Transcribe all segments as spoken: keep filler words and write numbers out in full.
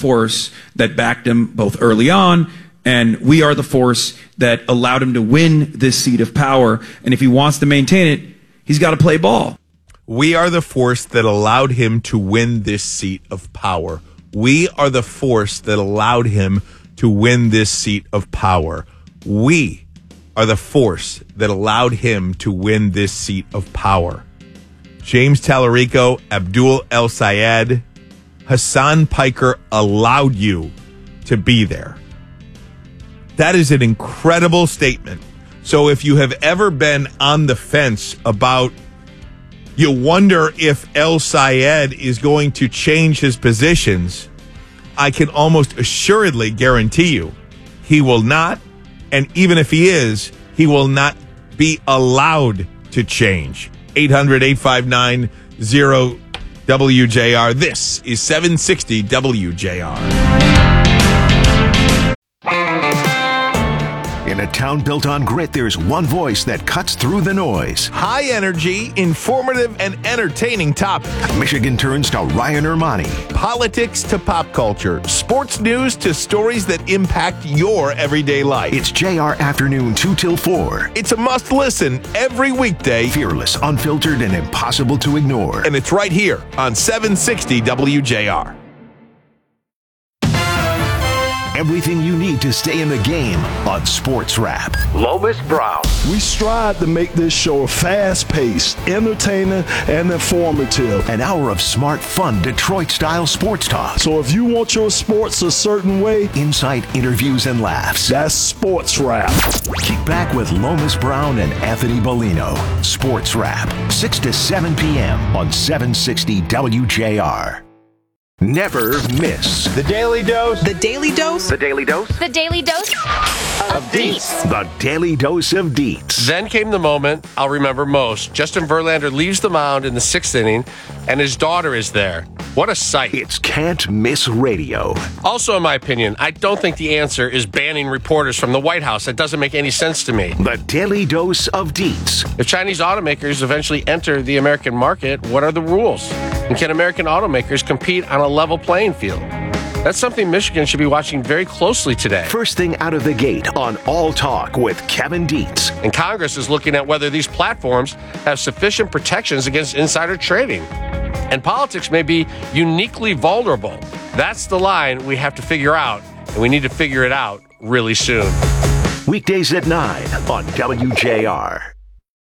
force that backed him both early on, and we are the force that allowed him to win this seat of power. And if he wants to maintain it, he's got to play ball. We are the force that allowed him to win this seat of power. We are the force that allowed him to win this seat of power. We are the force that allowed him to win this seat of power. James Tallarico, Abdul El Sayed, Hassan Piker allowed you to be there. That is an incredible statement. So if you have ever been on the fence about, you wonder if El Sayed is going to change his positions, I can almost assuredly guarantee you he will not. And even if he is, he will not be allowed to change. eight hundred, eight five nine, zero W J R. This is seven sixty W J R. In a town built on grit, there's one voice that cuts through the noise. High energy, informative, and entertaining topic. Michigan turns to Ryan Ermani. Politics to pop culture. Sports news to stories that impact your everyday life. It's J R Afternoon two till four. It's a must listen every weekday. Fearless, unfiltered, and impossible to ignore. And it's right here on seven sixty W J R. Everything you need to stay in the game on Sports Wrap. Lomas Brown. We strive to make this show fast-paced, entertaining, and informative. An hour of smart, fun, Detroit-style sports talk. So if you want your sports a certain way, insight, interviews, and laughs. That's Sports Wrap. Kick back with Lomas Brown and Anthony Bellino. Sports Wrap, six to seven p.m. on seven sixty W J R. Never miss The Daily Dose. The Daily Dose. The Daily Dose. The Daily Dose of Deets. The Daily Dose of Deets. Then came the moment I'll remember most. Justin Verlander leaves the mound in the sixth inning, and his daughter is there. What a sight. It's Can't Miss Radio. Also, in my opinion, I don't think the answer is banning reporters from the White House. That doesn't make any sense to me. The Daily Dose of Deets. If Chinese automakers eventually enter the American market, what are the rules? And can American automakers compete on a level playing field? That's something Michigan should be watching very closely today. First thing out of the gate on All Talk with Kevin Dietz. And Congress is looking at whether these platforms have sufficient protections against insider trading. And politics may be uniquely vulnerable. That's the line we have to figure out, and we need to figure it out really soon. Weekdays at nine on W J R.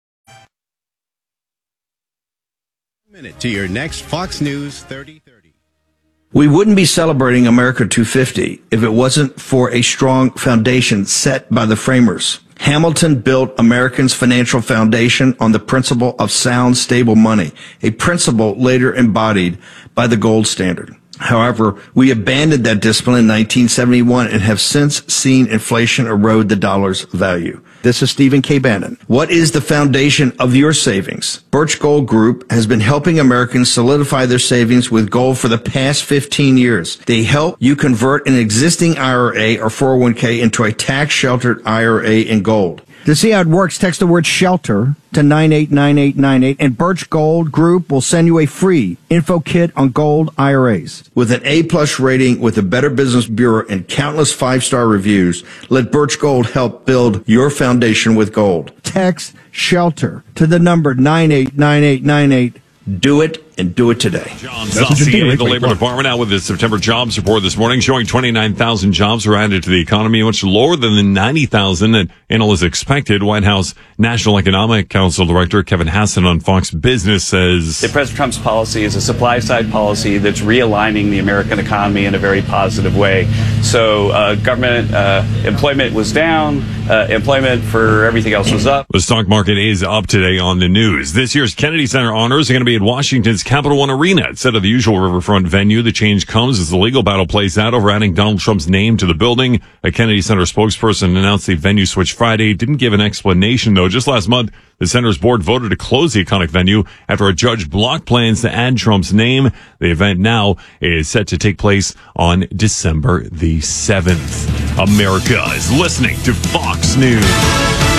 Minute to your next Fox News thirty thirty. We wouldn't be celebrating America two fifty if it wasn't for a strong foundation set by the framers. Hamilton built Americans' financial foundation on the principle of sound, stable money, a principle later embodied by the gold standard. However, we abandoned that discipline in nineteen seventy-one and have since seen inflation erode the dollar's value. This is Stephen K. Bannon. What is the foundation of your savings? Birch Gold Group has been helping Americans solidify their savings with gold for the past fifteen years. They help you convert an existing I R A or four oh one k into a tax-sheltered I R A in gold. To see how it works, text the word SHELTER to nine eight nine eight nine eight, and Birch Gold Group will send you a free info kit on gold I R As. With an A-plus rating with the Better Business Bureau and countless five-star reviews, let Birch Gold help build your foundation with gold. Text SHELTER to the number nine eight nine eight nine eight. Do it, and do it today. John Saucier, the Labor Department, out with the September jobs report this morning, showing twenty-nine thousand jobs were added to the economy, much lower than the ninety thousand that analysts expected. White House National Economic Council Director Kevin Hassan on Fox Business says President Trump's policy is a supply-side policy that's realigning the American economy in a very positive way. So uh, government uh, employment was down, uh, employment for everything else was up. The stock market is up today on the news. This year's Kennedy Center honors are going to be at Washington's Capital One Arena. Instead of the usual riverfront venue, the change comes as the legal battle plays out over adding Donald Trump's name to the building. A Kennedy Center spokesperson announced the venue switch Friday. Didn't give an explanation, though. Just last month, the center's board voted to close the iconic venue after a judge blocked plans to add Trump's name. The event now is set to take place on December the seventh. America is listening to Fox News.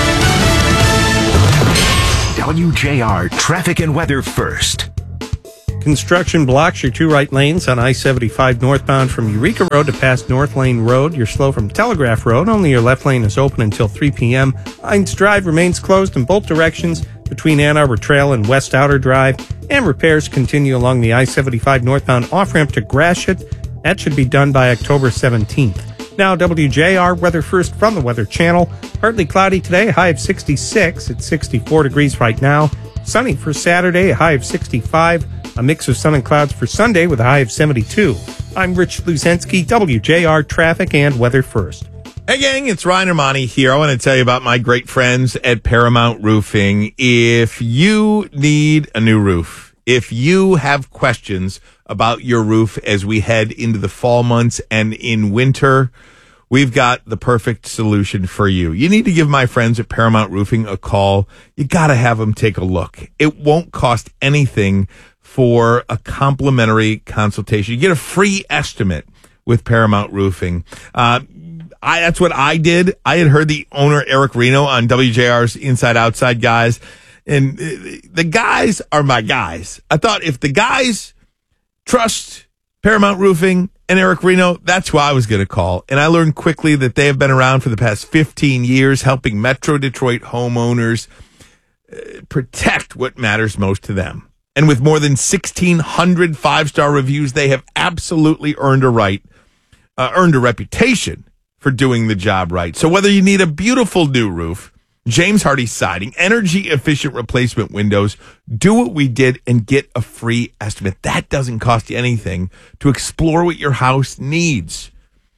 W J R Traffic and Weather first. Construction blocks your two right lanes on I seventy-five northbound from Eureka Road to past North Lane Road. You're slow from Telegraph Road. Only your left lane is open until three p.m. Hines Drive remains closed in both directions between Ann Arbor Trail and West Outer Drive. And repairs continue along the I seventy-five northbound off-ramp to Gratiot. That should be done by October seventeenth. Now, W J R weather first from the Weather Channel. Partly cloudy today, a high of sixty-six. It's sixty-four degrees right now. Sunny for Saturday, a high of sixty-five. A mix of sun and clouds for Sunday with a high of seventy-two. I'm Rich Luzensky, W J R Traffic and Weather First. Hey, gang, it's Ryan Armani here. I want to tell you about my great friends at Paramount Roofing. If you need a new roof, if you have questions about your roof as we head into the fall months and in winter, we've got the perfect solution for you. You need to give my friends at Paramount Roofing a call. You got to have them take a look. It won't cost anything for a complimentary consultation. You get a free estimate with Paramount Roofing. Uh, I, that's what I did. I had heard the owner, Eric Reno, on W J R's Inside Outside Guys. And the guys are my guys. I thought if the guys trust Paramount Roofing and Eric Reno, that's who I was going to call. And I learned quickly that they have been around for the past fifteen years, helping Metro Detroit homeowners uh, protect what matters most to them. And with more than sixteen hundred five-star reviews, they have absolutely earned a right, uh, earned a reputation for doing the job right. So whether you need a beautiful new roof, James Hardy siding, energy-efficient replacement windows, do what we did and get a free estimate. That doesn't cost you anything to explore what your house needs.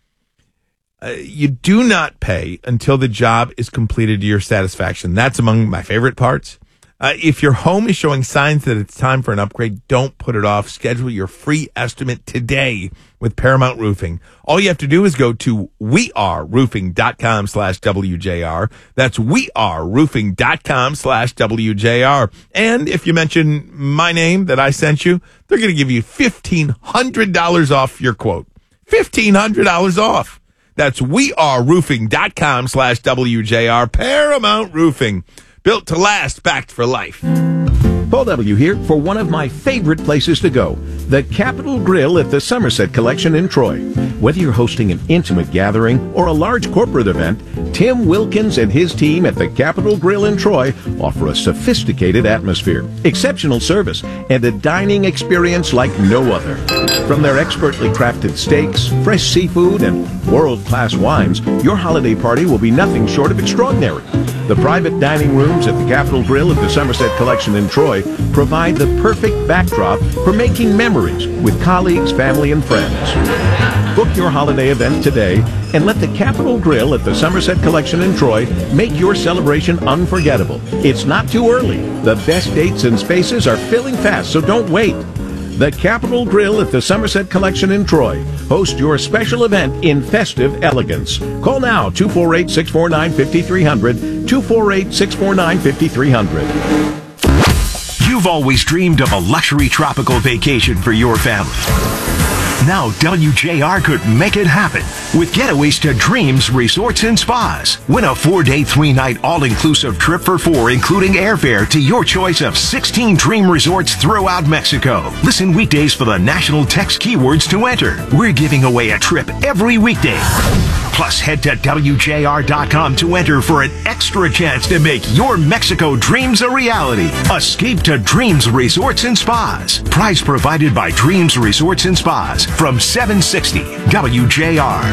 Uh, you do not pay until the job is completed to your satisfaction. That's among my favorite parts. Uh, if your home is showing signs that it's time for an upgrade, don't put it off. Schedule your free estimate today with Paramount Roofing. All you have to do is go to weareroofing.com slash WJR. That's weareroofing.com slash WJR. And if you mention my name that I sent you, they're going to give you fifteen hundred dollars off your quote. fifteen hundred dollars off. That's weareroofing.com slash WJR. Paramount Roofing. Built to last, backed for life. Paul W. here for one of my favorite places to go, the Capitol Grill at the Somerset Collection in Troy. Whether you're hosting an intimate gathering or a large corporate event, Tim Wilkins and his team at the Capitol Grill in Troy offer a sophisticated atmosphere, exceptional service, and a dining experience like no other. From their expertly crafted steaks, fresh seafood, and world-class wines, your holiday party will be nothing short of extraordinary. The private dining rooms at the Capitol Grill at the Somerset Collection in Troy provide the perfect backdrop for making memories with colleagues, family, and friends. Book your holiday event today and let the Capitol Grill at the Somerset Collection in Troy make your celebration unforgettable. It's not too early. The best dates and spaces are filling fast, so don't wait. The Capitol Grill at the Somerset Collection in Troy. Host your special event in festive elegance. Call now, two four eight, six four nine, five three zero zero, two four eight, six four nine, five three zero zero. You've always dreamed of a luxury tropical vacation for your family. Now W J R could make it happen with getaways to Dreams Resorts and Spas. Win a four-day, three-night all-inclusive trip for four, including airfare to your choice of sixteen dream resorts throughout Mexico. Listen weekdays for the national text keywords to enter. We're giving away a trip every weekday. Plus, head to W J R dot com to enter for an extra chance to make your Mexico dreams a reality. Escape to Dreams Resorts and Spas. Prize provided by Dreams Resorts and Spas from seven sixty W J R.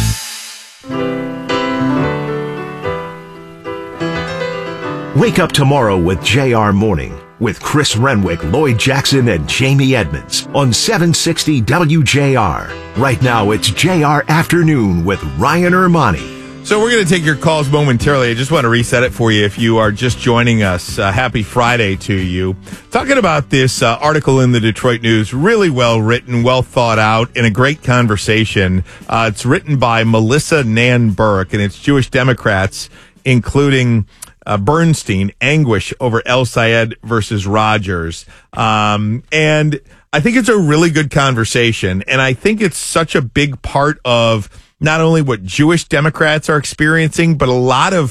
Wake up tomorrow with J R Morning with Chris Renwick, Lloyd Jackson, and Jamie Edmonds on seven sixty W J R. Right now, it's J R Afternoon with Ryan Armani. So we're going to take your calls momentarily. I just want to reset it for you if you are just joining us. Uh, happy Friday to you. Talking about this uh, article in the Detroit News, really well written, well thought out, and a great conversation. Uh, it's written by Melissa Nan Burke, and it's Jewish Democrats, including Uh, Bernstein, anguish over El Sayed versus Rogers. Um, and I think it's a really good conversation. And I think it's such a big part of not only what Jewish Democrats are experiencing, but a lot of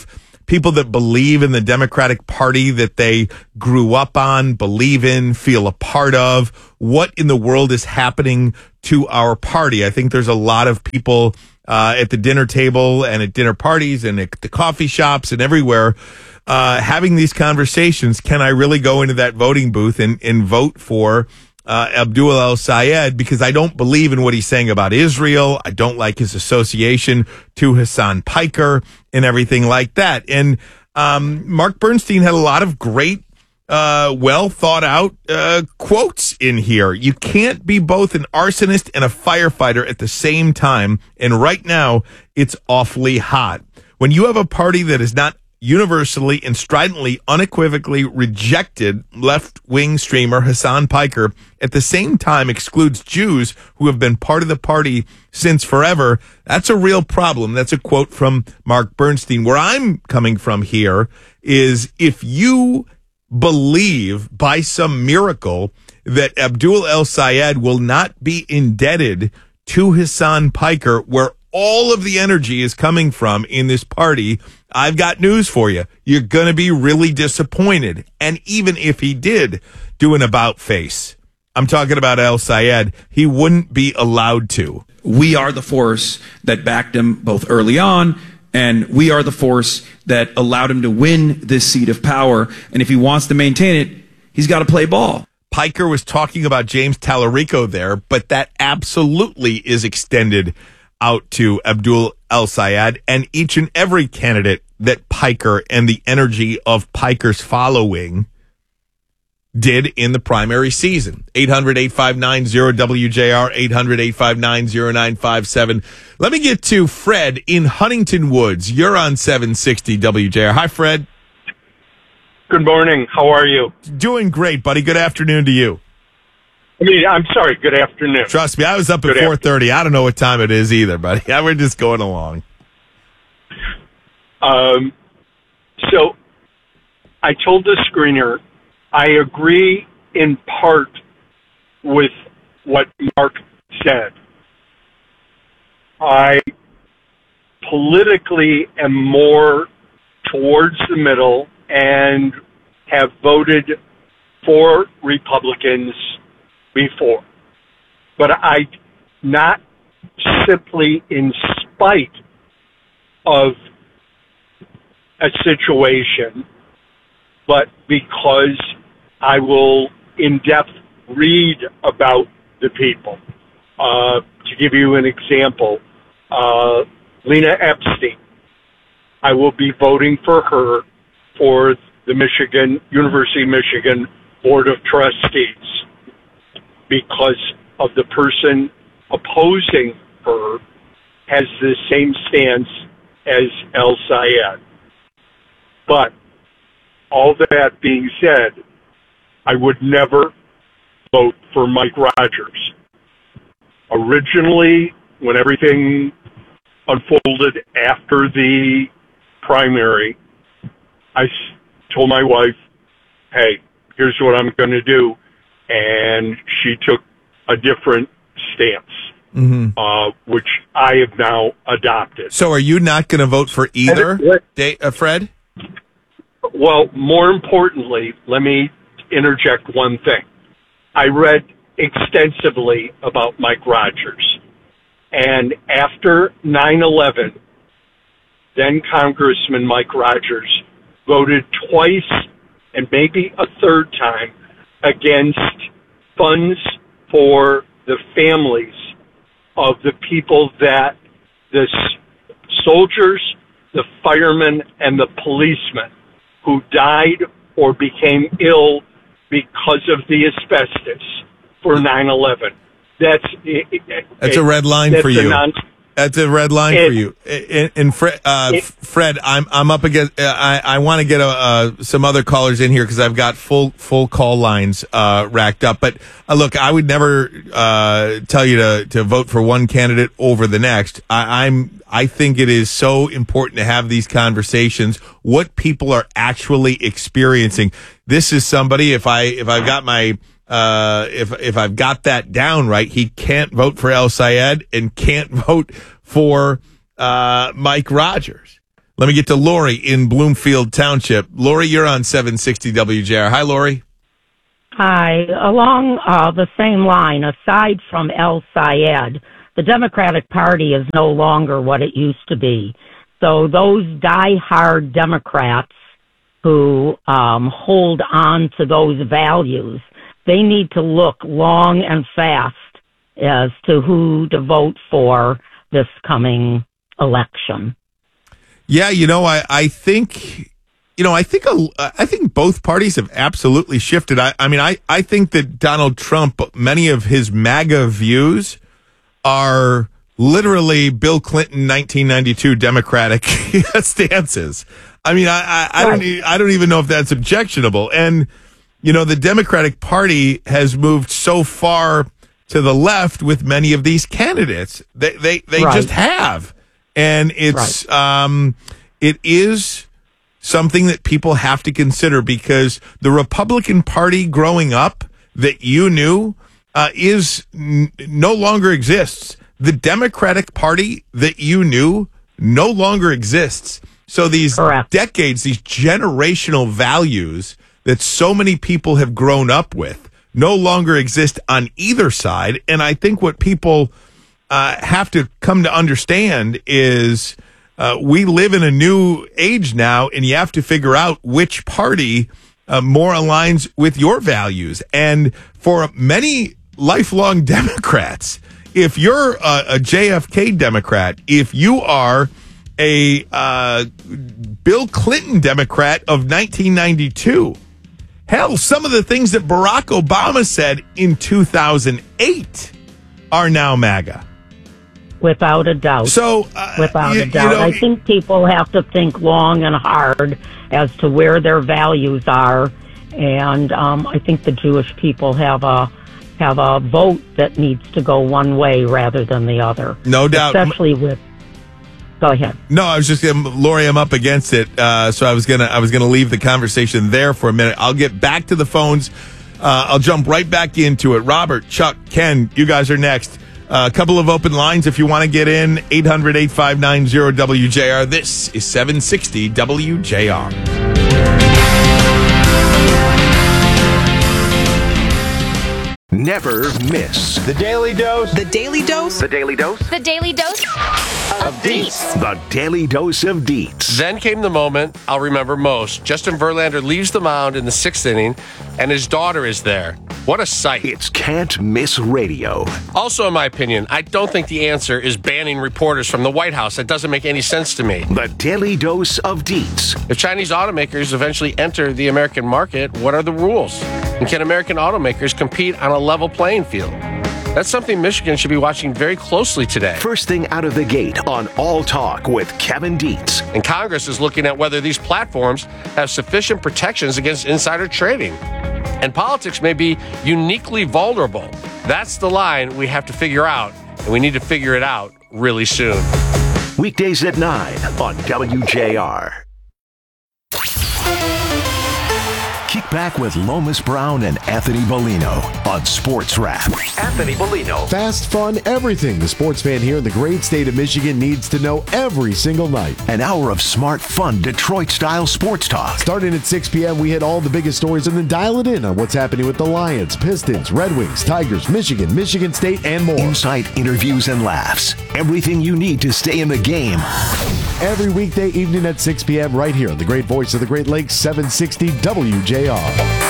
people that believe in the Democratic Party that they grew up on, believe in, feel a part of. What in the world is happening to our party? I think there's a lot of people uh, at the dinner table and at dinner parties and at the coffee shops and everywhere uh, having these conversations. Can I really go into that voting booth and, and vote for Uh, Abdul El-Sayed, because I don't believe in what he's saying about Israel. I don't like his association to Hassan Piker and everything like that. And um, Mark Bernstein had a lot of great, uh, well thought out uh, quotes in here. You can't be both an arsonist and a firefighter at the same time. And right now, it's awfully hot. When you have a party that is not universally and stridently, unequivocally rejected left-wing streamer Hassan Piker, at the same time excludes Jews who have been part of the party since forever, that's a real problem. That's a quote from Mark Bernstein. Where I'm coming from here is, if you believe by some miracle that Abdul El-Sayed will not be indebted to Hassan Piker, where all of the energy is coming from in this party, I've got news for you. You're going to be really disappointed. And even if he did do an about face, I'm talking about El-Sayed, he wouldn't be allowed to. We are the force that backed him both early on, and we are the force that allowed him to win this seat of power. And if he wants to maintain it, he's got to play ball. Piker was talking about James Tallarico there, but that absolutely is extended out to Abdul El-Sayed and each and every candidate that Piker and the energy of Piker's following did in the primary season. eight hundred, eight five nine, zero W J R, eight hundred, eight five nine, zero nine five seven. Let me get to Fred in Huntington Woods. You're on seven sixty W J R. Hi, Fred. Good morning. How are you? Doing great, buddy. Good afternoon to you. I mean, I'm sorry. Good afternoon. Trust me, I was up at four thirty. I don't know what time it is either, buddy. We're just going along. Um, so I told the screener I agree in part with what Mark said. I politically am more towards the middle and have voted for Republicans before. But I, not simply in spite of a situation, but because I will in depth read about the people. Uh, to give you an example, uh, Lena Epstein, I will be voting for her for the Michigan, University of Michigan Board of Trustees, because of the person opposing her has the same stance as El-Sayed. But all that being said, I would never vote for Mike Rogers. Originally, when everything unfolded after the primary, I told my wife, hey, here's what I'm going to do. And she took a different stance, mm-hmm. uh, which I have now adopted. So are you not going to vote for either, Day, uh, Fred? Well, more importantly, let me interject one thing. I read extensively about Mike Rogers. And after nine eleven, then Congressman Mike Rogers voted twice and maybe a third time against funds for the families of the people that the soldiers, the firemen, and the policemen who died or became ill because of the asbestos for nine eleven. That's that's a red line for you. Non- That's a red line it, for you. And, and Fred, uh, it, Fred, I'm I'm up against. Uh, I I want to get a, uh, some other callers in here because I've got full full call lines uh, racked up. But uh, look, I would never uh, tell you to, to vote for one candidate over the next. I, I'm I think it is so important to have these conversations. What people are actually experiencing. This is somebody. If I if I've got my Uh, if if I've got that down right, he can't vote for El-Sayed and can't vote for uh, Mike Rogers. Let me get to Lori in Bloomfield Township. Lori, you're on seven sixty W J R. Hi, Lori. Hi. Along uh, the same line, aside from El Sayed, the Democratic Party is no longer what it used to be. So those die-hard Democrats who um, hold on to those values, they need to look long and fast as to who to vote for this coming election. Yeah, you know, I, I think, you know, I think a, I think both parties have absolutely shifted. I, I mean, I, I think that Donald Trump, many of his MAGA views are literally Bill Clinton nineteen ninety-two Democratic stances. I mean, I, I, I don't e- I don't even know if that's objectionable. And, you know, the Democratic Party has moved so far to the left with many of these candidates. They they, they Right. just have. And it's right. um it is something that people have to consider, because the Republican Party growing up that you knew uh, is n- no longer exists. The Democratic Party that you knew no longer exists. So these Correct. decades, these generational values that so many people have grown up with no longer exist on either side. And I think what people uh, have to come to understand is uh, we live in a new age now, and you have to figure out which party uh, more aligns with your values. And for many lifelong Democrats, if you're a, a J F K Democrat, if you are a uh, Bill Clinton Democrat of nineteen ninety-two, hell, some of the things that Barack Obama said in two thousand eight are now MAGA. Without a doubt. So, uh, without you, a doubt, you know, I think people have to think long and hard as to where their values are, and um, I think the Jewish people have a have a vote that needs to go one way rather than the other. No doubt. Especially with. Go ahead. No, I was just gonna, Lori, I'm up against it, uh, so I was gonna I was gonna leave the conversation there for a minute. I'll get back to the phones. Uh, I'll jump right back into it. Robert, Chuck, Ken, you guys are next. Uh, a couple of open lines if you want to get in. eight hundred, eight five nine, zero W J R. This is seven sixty W J R. Never miss The Daily Dose. The Daily Dose. The Daily Dose. The Daily Dose of Deets. The Daily Dose of Deets. Then came the moment I'll remember most. Justin Verlander leaves the mound in the sixth inning, and his daughter is there. What a sight. It's Can't Miss Radio. Also, in my opinion, I don't think the answer is banning reporters from the White House. That doesn't make any sense to me. The Daily Dose of Deets. If Chinese automakers eventually enter the American market, what are the rules? And can American automakers compete on a level playing field? That's something Michigan should be watching very closely today. First thing out of the gate on All Talk with Kevin Dietz. And Congress is looking at whether these platforms have sufficient protections against insider trading. And politics may be uniquely vulnerable. That's the line we have to figure out, and we need to figure it out really soon. Weekdays at nine on W J R. Kick back with Lomas Brown and Anthony Bellino on Sports Wrap. Anthony Bellino. Fast, fun, everything the sports fan here in the great state of Michigan needs to know every single night. An hour of smart, fun, Detroit-style sports talk. Starting at six p.m., we hit all the biggest stories and then dial it in on what's happening with the Lions, Pistons, Red Wings, Tigers, Michigan, Michigan State, and more. Insight, interviews, and laughs. Everything you need to stay in the game. Every weekday evening at six p.m. right here on the great voice of the Great Lakes, seven sixty W J R.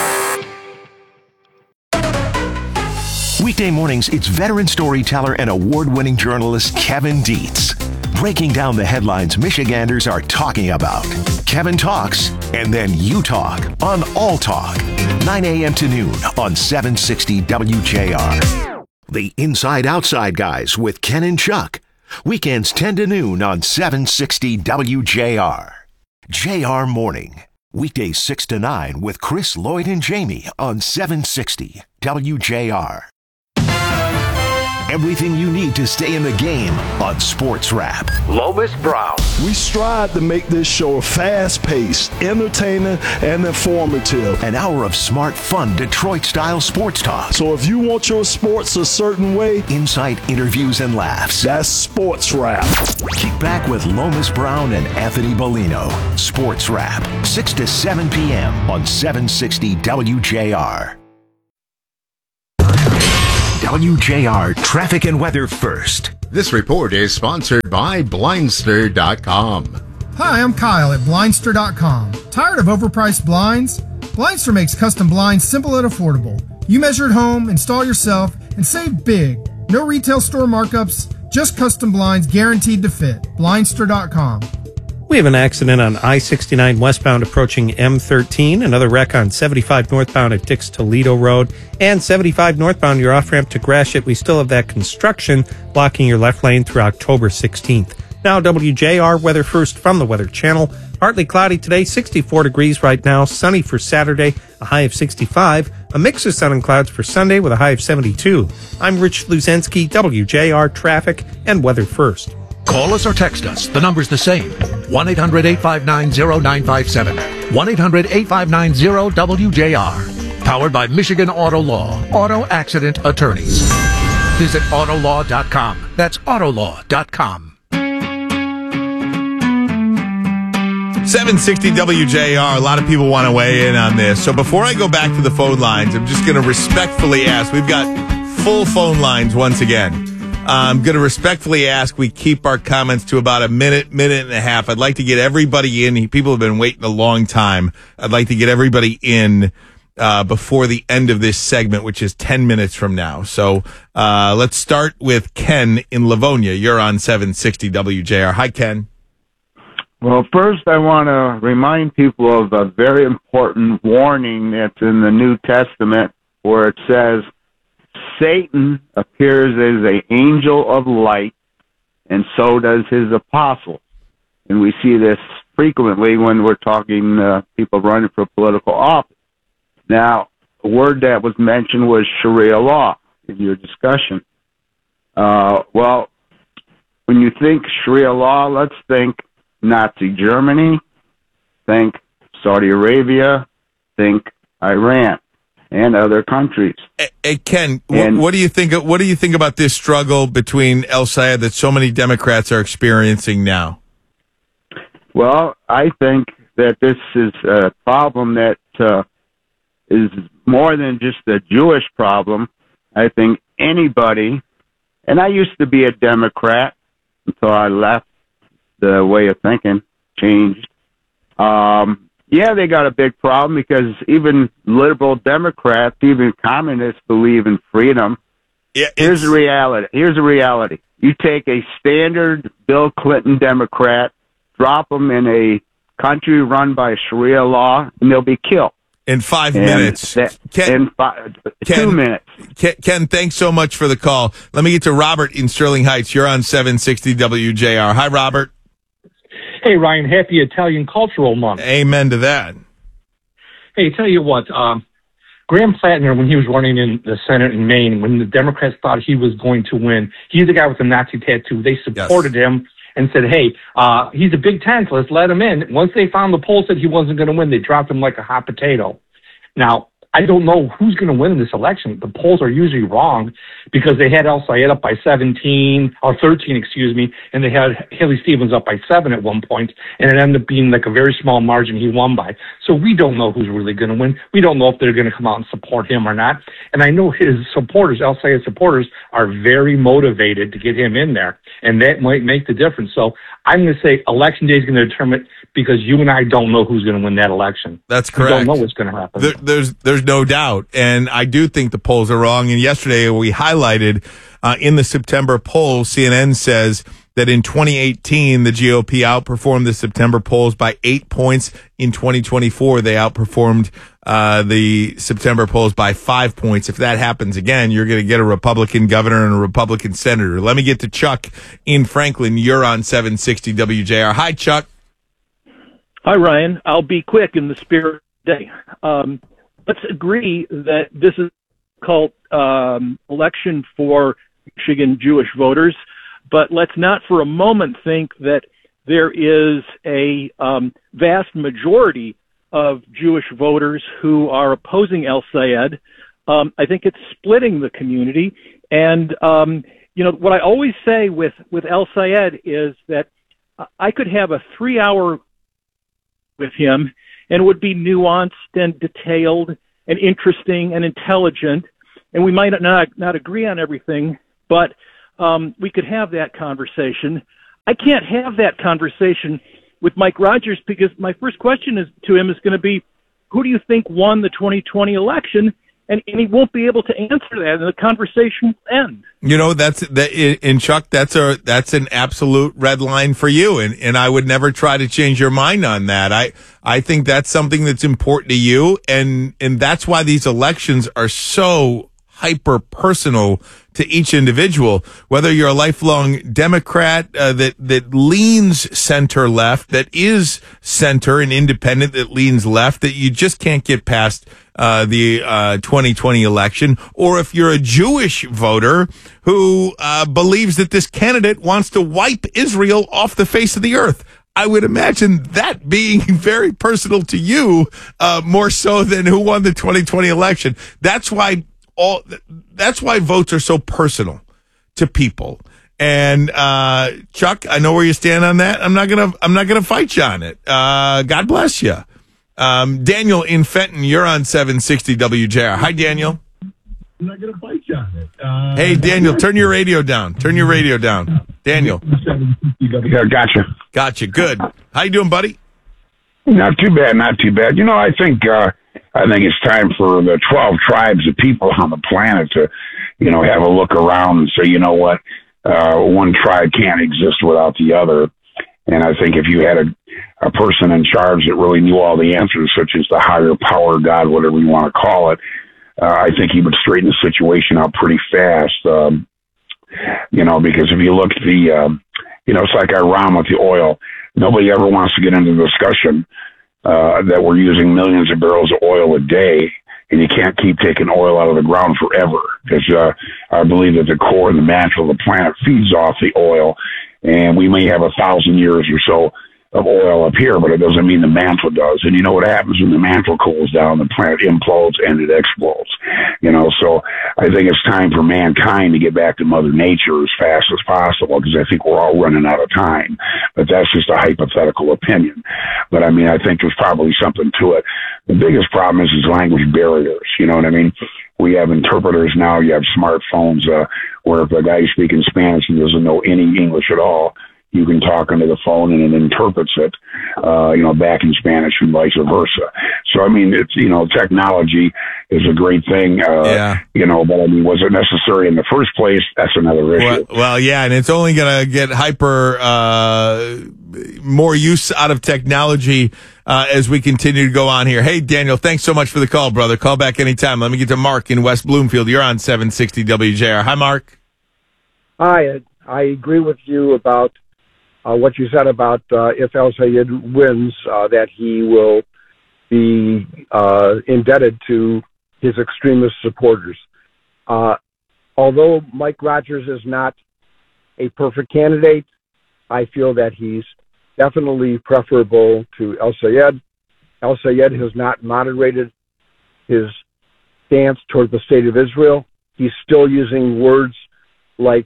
Weekday mornings, it's veteran storyteller and award-winning journalist Kevin Dietz, breaking down the headlines Michiganders are talking about. Kevin talks, and then you talk on All Talk, nine a.m. to noon on seven sixty W J R. The Inside Outside Guys with Ken and Chuck. Weekends ten to noon on seven sixty W J R. J R Morning. Weekdays six to nine with Chris, Lloyd, and Jamie on seven sixty W J R. Everything you need to stay in the game on Sports Wrap. Lomas Brown. We strive to make this show fast-paced, entertaining, and informative. An hour of smart, fun, Detroit-style sports talk. So if you want your sports a certain way, insight, interviews, and laughs. That's Sports Wrap. Kick back with Lomas Brown and Anthony Bellino. Sports Wrap, six to seven p.m. on seven sixty W J R. W J R Traffic and Weather First. This report is sponsored by Blindster dot com. Hi, I'm Kyle at Blindster dot com. Tired of overpriced blinds? Blindster makes custom blinds simple and affordable. You measure at home, install yourself, and save big. No retail store markups, just custom blinds guaranteed to fit. Blindster dot com. We have an accident on I sixty-nine westbound approaching M thirteen, another wreck on seventy-five northbound at Dix Toledo Road, and seventy-five northbound, your off-ramp to Gratiot. We still have that construction blocking your left lane through October sixteenth. Now W J R weather first from the Weather Channel. Partly cloudy today, sixty-four degrees right now, sunny for Saturday, a high of sixty-five, a mix of sun and clouds for Sunday with a high of seventy-two. I'm Rich Luzensky, W J R Traffic and Weather First. Call us or text us. The number's the same. one eight hundred eight five nine zero nine five seven. one eight hundred eight five nine zero W J R. Powered by Michigan Auto Law. Auto Accident Attorneys. Visit auto law dot com. That's auto law dot com. seven sixty W J R. A lot of people want to weigh in on this. So before I go back to the phone lines, I'm just going to respectfully ask. We've got full phone lines once again. I'm going to respectfully ask we keep our comments to about a minute, minute and a half. I'd like to get everybody in. People have been waiting a long time. I'd like to get everybody in uh, before the end of this segment, which is ten minutes from now. So uh, let's start with Ken in Livonia. You're on seven sixty W J R. Hi, Ken. Well, first I want to remind people of a very important warning that's in the New Testament where it says, Satan appears as an angel of light, and so does his apostles. And we see this frequently when we're talking uh, people running for political office. Now, a word that was mentioned was Sharia law in your discussion. Uh, well, when you think Sharia law, let's think Nazi Germany, think Saudi Arabia, think Iran, and other countries. Hey, hey Ken, and, what, what do you think? What do you think about this struggle between El Sayed that so many Democrats are experiencing now? Well, I think that this is a problem that uh, is more than just a Jewish problem. I think anybody, and I used to be a Democrat until I left, the way of thinking changed. Um, Yeah, they got a big problem because even liberal Democrats, even communists believe in freedom. Yeah, Here's the reality. Here's the reality. You take a standard Bill Clinton Democrat, drop them in a country run by Sharia law, and they'll be killed. In five and minutes. That, Ken, in five, Ken, two minutes. Ken, Ken, thanks so much for the call. Let me get to Robert in Sterling Heights. You're on seven sixty W J R. Hi, Robert. Hey, Ryan, happy Italian Cultural Month. Amen to that. Hey, tell you what, um, Graham Plattner, when he was running in the Senate in Maine, when the Democrats thought he was going to win, he's the guy with the Nazi tattoo. They supported yes. him and said, hey, uh, he's a Big Tent, let's let him in. Once they found the poll said he wasn't going to win, they dropped him like a hot potato. Now, I don't know who's going to win this election. The polls are usually wrong because they had El Sayed up by seventeen, or thirteen, excuse me, and they had Haley Stevens up by seven at one point, and it ended up being like a very small margin he won by. So we don't know who's really going to win. We don't know if they're going to come out and support him or not. And I know his supporters, El Sayed supporters, are very motivated to get him in there, and that might make the difference. So I'm going to say election day is going to determine, because you and I don't know who's going to win that election. That's correct. We don't know what's going to happen. There, there's there's no doubt, and I do think the polls are wrong. And yesterday we highlighted uh, in the September poll, C N N says that in twenty eighteen the G O P outperformed the September polls by eight points. In twenty twenty-four, they outperformed uh, the September polls by five points. If that happens again, you're going to get a Republican governor and a Republican senator. Let me get to Chuck in Franklin. You're on seven sixty W J R. Hi, Chuck. Hi, Ryan. I'll be quick in the spirit of the day. Um, let's agree that this is called um, election for Michigan Jewish voters, but let's not for a moment think that there is a um, vast majority of Jewish voters who are opposing El-Sayed. Um, I think it's splitting the community. And, um, you know, what I always say with, with El-Sayed is that I could have a three-hour with him and it would be nuanced and detailed and interesting and intelligent. And we might not, not agree on everything, but um, we could have that conversation. I can't have that conversation with Mike Rogers because my first question is to him is going to be, who do you think won the twenty twenty election? And, and he won't be able to answer that, and the conversation will end. You know, that's that. In Chuck, that's a that's an absolute red line for you, and and I would never try to change your mind on that. I I think that's something that's important to you, and and that's why these elections are so hyper personal to each individual, whether you're a lifelong Democrat uh, that that leans center left, that is center and independent that leans left, that you just can't get past uh, the uh, twenty twenty election, or if you're a Jewish voter who uh, believes that this candidate wants to wipe Israel off the face of the earth. I would imagine that being very personal to you, uh, more so than who won the twenty twenty election. That's why all that's why votes are so personal to people. And uh, Chuck, I know where you stand on that. I'm not gonna I'm not gonna fight you on it. Uh, God bless you. Um, Daniel in Fenton, you're on seven sixty W J R. Hi, Daniel. I'm not gonna fight you on it. Uh, hey, Daniel, turn your radio down. Turn your radio down. Daniel. Yeah, gotcha. Gotcha. Good. How you doing, buddy? Not too bad. Not too bad. You know, I think. Uh, I think it's time for the twelve tribes of people on the planet to, you know, have a look around and say, you know what, uh, one tribe can't exist without the other. And I think if you had a, a person in charge that really knew all the answers, such as the higher power, God, whatever you want to call it, uh, I think he would straighten the situation out pretty fast. Um, you know, because if you look at the, uh, you know, it's like Iran with the oil. Nobody ever wants to get into the discussion Uh, that we're using millions of barrels of oil a day, and you can't keep taking oil out of the ground forever. Because uh, I believe that the core and the mantle of the planet feeds off the oil, and we may have a thousand years or so of oil up here, but it doesn't mean the mantle does. And you know what happens when the mantle cools down? The planet implodes and it explodes. You know, so I think it's time for mankind to get back to Mother Nature as fast as possible, because I think we're all running out of time. But that's just a hypothetical opinion. But I mean, I think there's probably something to it. The biggest problem is is language barriers. You know what I mean? We have interpreters now. You have smartphones uh, where if a guy speaking Spanish and doesn't know any English at all, you can talk into the phone and it interprets it, uh, you know, back in Spanish and vice versa. So, I mean, it's, you know, technology is a great thing, uh, yeah. you know, but I mean, was it necessary in the first place? That's another issue. Well, well yeah, and it's only going to get hyper, uh, more use out of technology uh, as we continue to go on here. Hey, Daniel, thanks so much for the call, brother. Call back anytime. Let me get to Mark in West Bloomfield. You're on seven sixty W J R. Hi, Mark. Hi, I agree with you about Uh, what you said about uh, if El-Sayed wins, uh, that he will be uh, indebted to his extremist supporters. Uh, although Mike Rogers is not a perfect candidate, I feel that he's definitely preferable to El-Sayed. El-Sayed has not moderated his stance toward the state of Israel. He's still using words like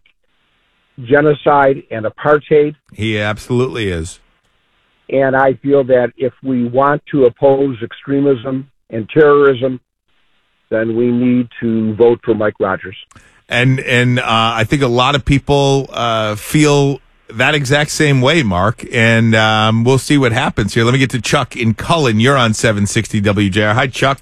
genocide and apartheid. He absolutely is. And I feel that if we want to oppose extremism and terrorism, then we need to vote for Mike Rogers. And and uh, I think a lot of people uh, feel that exact same way, Mark. And um, we'll see what happens here. Let me get to Chuck in Cullen. You're on seven sixty W J R. Hi, Chuck.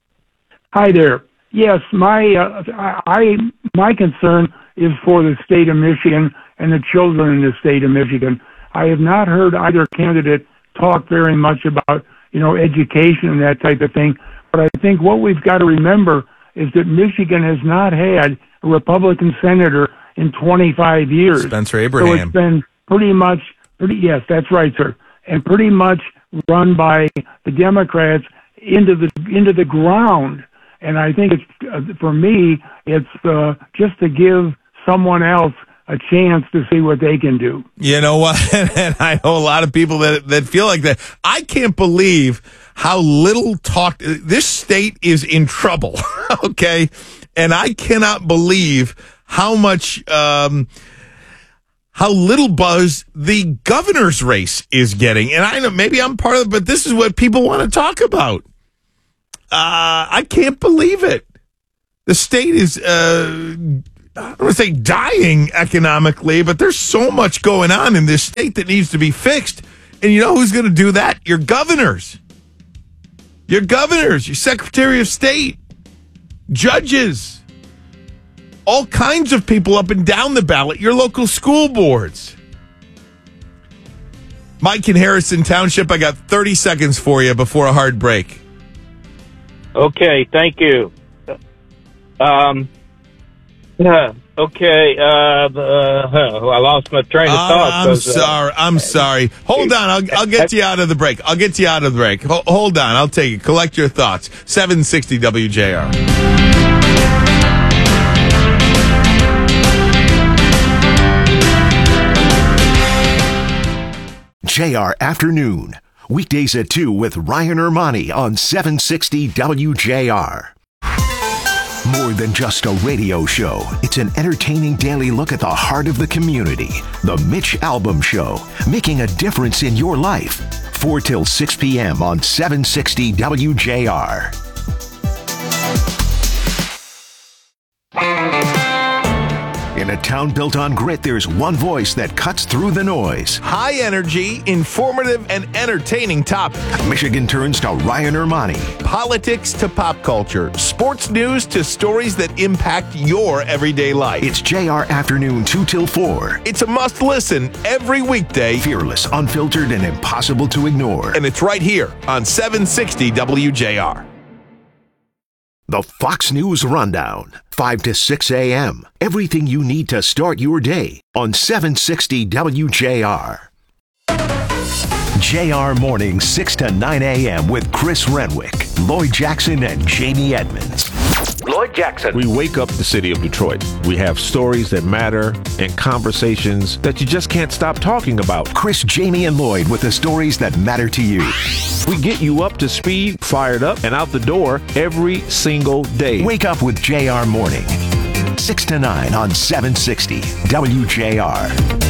Hi there. Yes, my uh, I my concern is for the state of Michigan and the children in the state of Michigan. I have not heard either candidate talk very much about, you know, education and that type of thing. But I think what we've got to remember is that Michigan has not had a Republican senator in twenty-five years. Spencer Abraham. So it's been pretty much, pretty yes, that's right, sir, and pretty much run by the Democrats into the into the ground. And I think it's, uh, for me, it's uh, just to give someone else a chance to see what they can do. You know what? And I know a lot of people that that feel like that. I can't believe how little talk. This state is in trouble, okay? And I cannot believe how much, um, how little buzz the governor's race is getting. And I know maybe I'm part of it, but this is what people want to talk about. Uh, I can't believe it. The state is, uh, I don't want to say dying economically, but there's so much going on in this state that needs to be fixed. And you know who's going to do that? Your governors. Your governors, your Secretary of State, judges, all kinds of people up and down the ballot, your local school boards. Mike in Harrison Township, I got thirty seconds for you before a hard break. Okay, thank you. Um, uh, okay, uh, uh, I lost my train of thought. Uh, I'm sorry. Uh, I'm sorry. Hold on. I'll, I'll get you out of the break. I'll get you out of the break. Ho- hold on. I'll take it. Collect your thoughts. seven sixty W J R. J R Afternoon. Weekdays at two with Ryan Ermani on seven sixty W J R. More than just a radio show, it's an entertaining daily look at the heart of the community. The Mitch Albom Show, making a difference in your life. four till six p.m. on seven sixty W J R. In a town built on grit, there's one voice that cuts through the noise. High energy, informative, and entertaining topic. Michigan turns to Ryan Ermani. Politics to pop culture. Sports news to stories that impact your everyday life. It's J R Afternoon two till four. It's a must listen every weekday. Fearless, unfiltered, and impossible to ignore. And it's right here on seven sixty W J R. The Fox News Rundown, five to six a.m. Everything you need to start your day on seven sixty W J R. J R Morning, six to nine a.m. with Chris Renwick, Lloyd Jackson, and Jamie Edmonds. Lloyd Jackson. We wake up the city of Detroit. We have stories that matter and conversations that you just can't stop talking about. Chris, Jamie, and Lloyd with the stories that matter to you. We get you up to speed, fired up, and out the door every single day. Wake up with J R Morning, six to nine on seven sixty W J R.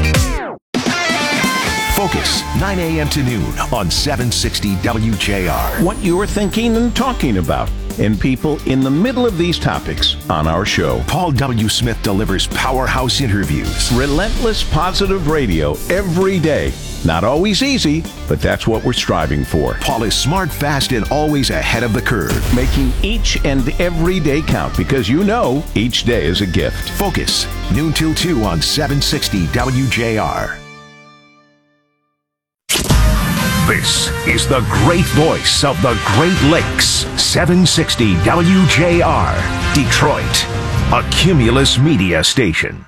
Focus, nine a.m. to noon on seven sixty W J R. What you're thinking and talking about, and people in the middle of these topics on our show. Paul W. Smith delivers powerhouse interviews. Relentless positive radio every day. Not always easy, but that's what we're striving for. Paul is smart, fast, and always ahead of the curve. Making each and every day count because you know each day is a gift. Focus, noon till two on seven sixty W J R. This is the great voice of the Great Lakes, seven sixty W J R, Detroit, a Cumulus media station.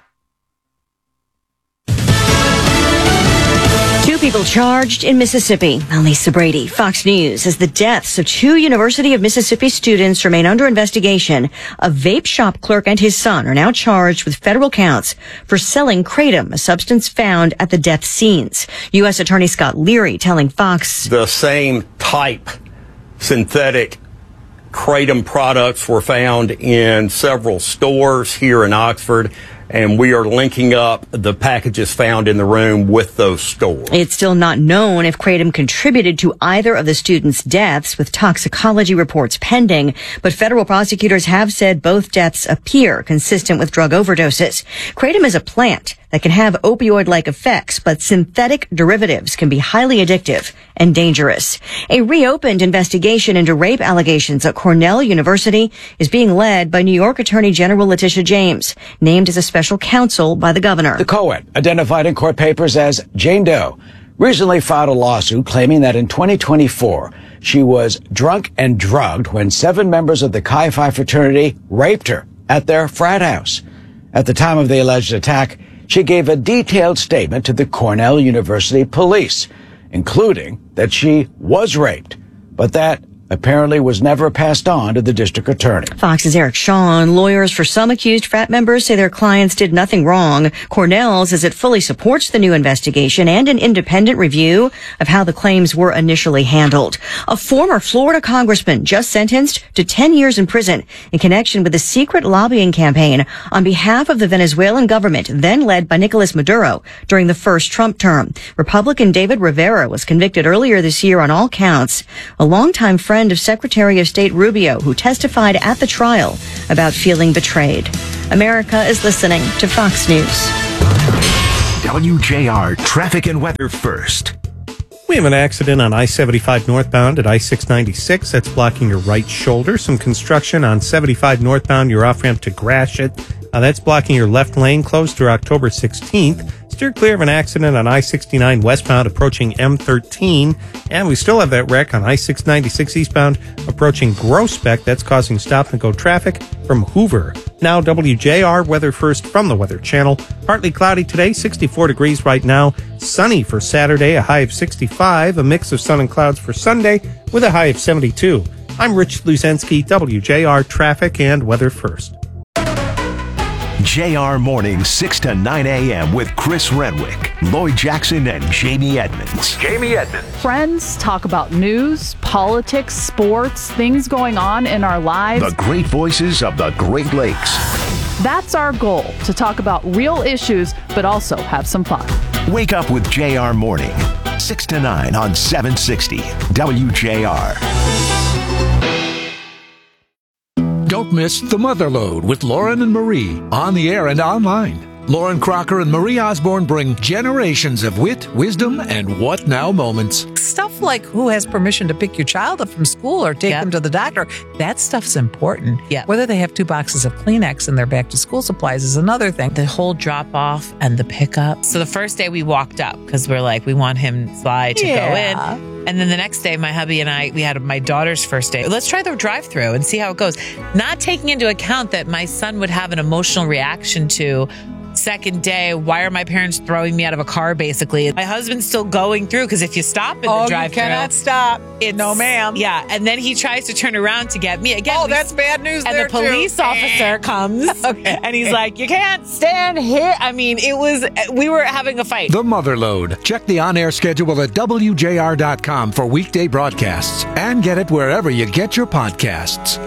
Two people charged in Mississippi. I'm Lisa Brady, Fox News. As the deaths of two University of Mississippi students remain under investigation, a vape shop clerk and his son are now charged with federal counts for selling kratom, a substance found at the death scenes. U S Attorney Scott Leary telling Fox the same type synthetic kratom products were found in several stores here in Oxford, and we are linking up the packages found in the room with those stores. It's still not known if kratom contributed to either of the students' deaths, with toxicology reports pending, but federal prosecutors have said both deaths appear consistent with drug overdoses. Kratom is a plant that can have opioid-like effects, but synthetic derivatives can be highly addictive and dangerous. A reopened investigation into rape allegations at Cornell University is being led by New York Attorney General Letitia James, named as a special counsel by the governor. The co-ed, identified in court papers as Jane Doe, recently filed a lawsuit claiming that in twenty twenty-four, she was drunk and drugged when seven members of the Chi Phi fraternity raped her at their frat house. At the time of the alleged attack, she gave a detailed statement to the Cornell University police, including that she was raped, but that apparently was never passed on to the district attorney. Fox's Eric Shawn. Lawyers for some accused frat members say their clients did nothing wrong. Cornell says it fully supports the new investigation and an independent review of how the claims were initially handled. A former Florida congressman just sentenced to ten years in prison in connection with a secret lobbying campaign on behalf of the Venezuelan government, then led by Nicolas Maduro during the first Trump term. Republican David Rivera was convicted earlier this year on all counts. A longtime friend of Secretary of State Rubio, who testified at the trial about feeling betrayed. America is listening to Fox News. W J R traffic and weather first. We have an accident on I seventy-five northbound at I six ninety-six. That's blocking your right shoulder. Some construction on seventy-five northbound, your off-ramp to Gratiot. Uh, that's blocking your left lane, closed through October sixteenth. Steer clear of an accident on I sixty-nine westbound approaching M thirteen. And we still have that wreck on I six ninety-six eastbound approaching Groesbeck. That's causing stop-and-go traffic from Hoover. Now W J R weather first from the Weather Channel. Partly cloudy today, sixty-four degrees right now. Sunny for Saturday, a high of sixty-five. A mix of sun and clouds for Sunday with a high of seventy-two. I'm Rich Luzensky, W J R traffic and weather first. J R Mornings, six to nine a.m. with Chris Renwick, Lloyd Jackson, and Jamie Edmonds. Jamie Edmonds. Friends talk about news, politics, sports, things going on in our lives. The great voices of the Great Lakes. That's our goal, to talk about real issues, but also have some fun. Wake up with J R Morning, six to nine on seven sixty W J R. Don't miss The Motherlode with Lauren and Marie, on the air and online. Lauren Crocker and Marie Osborne bring generations of wit, wisdom, and what now moments. Stuff like who has permission to pick your child up from school or take Yep. them to the doctor, that stuff's important. Yep. Whether they have two boxes of Kleenex in their back to school supplies is another thing. The whole drop off and the pickup. So the first day we walked up because we're like, we want him Sly to Yeah. go in. And then the next day, my hubby and I, we had my daughter's first day. Let's try the drive through and see how it goes. Not taking into account that my son would have an emotional reaction to second day, why are my parents throwing me out of a car, basically? My husband's still going through because if you stop in the Oh, you drive through, cannot stop. It's, No, ma'am. Yeah, and then he tries to turn around to get me again. Oh, we- that's bad news And there, the police too. officer comes and he's like, "You can't stand here." I mean, it was we were having a fight. The Motherlode. Check the on-air schedule at W J R dot com for weekday broadcasts and get it wherever you get your podcasts.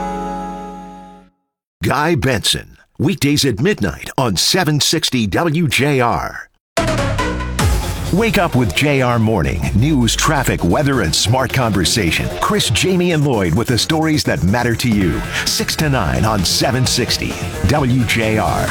Guy Benson. Weekdays at midnight on seven sixty W J R. Wake up with J R Morning. News, traffic, weather, and smart conversation. Chris, Jamie, and Lloyd with the stories that matter to you. six to nine on seven sixty W J R.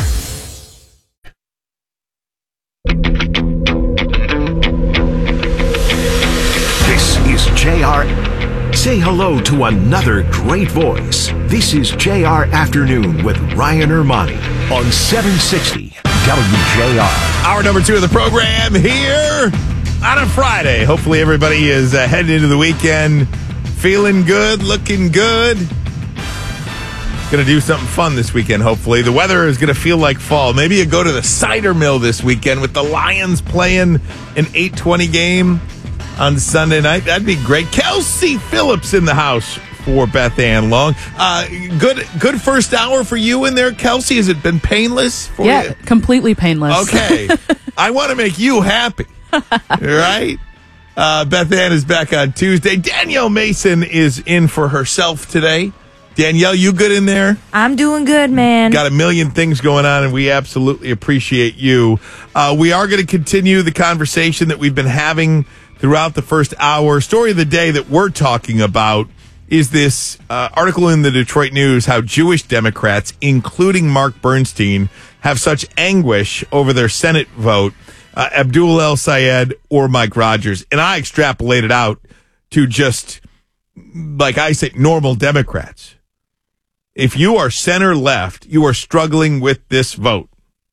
This is J R. Say hello to another great voice. This is J R Afternoon with Ryan Ermani on seven sixty W J R. Hour number two of the program here on a Friday. Hopefully everybody is uh, heading into the weekend feeling good, looking good. Going to do something fun this weekend, hopefully. The weather is going to feel like fall. Maybe you go to the cider mill this weekend with the Lions playing an eight twenty game on Sunday night. That'd be great. Kelsey Phillips in the house for Beth Ann Long. Uh, good good first hour for you in there, Kelsey. Has it been painless for yeah, you? completely painless. Okay. I want to make you happy. Right? Uh, Beth Ann is back on Tuesday. Danielle Mason is in for herself today. Danielle, you good in there? I'm doing good, man. Got a million things going on, and we absolutely appreciate you. Uh, we are going to continue the conversation that we've been having throughout the first hour. Story of the day that we're talking about is this uh, article in the Detroit News, how Jewish Democrats, including Mark Bernstein, have such anguish over their Senate vote, uh, Abdul El Sayed or Mike Rogers. And I extrapolated out to just, like I say, normal Democrats. If you are center left, you are struggling with this vote.